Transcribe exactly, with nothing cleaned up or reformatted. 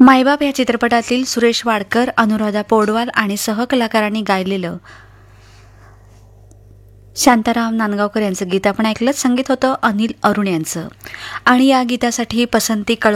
मायबाप या चित्रपटातील सुरेश वाडकर, अनुराधा पौडवाल आणि सहकलाकारांनी गायलेलं शांताराम नांदगावकर यांचं गीत आपण ऐकलं. संगीत होतं अनिल अरुण यांचं. आणि या गीतासाठी पसंती कळ